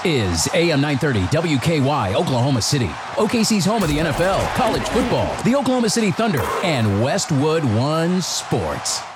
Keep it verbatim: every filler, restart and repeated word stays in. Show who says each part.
Speaker 1: is A M nine thirty W K Y, Oklahoma City. O K C's home of the N F L, college football, the Oklahoma City Thunder, and Westwood One Sports.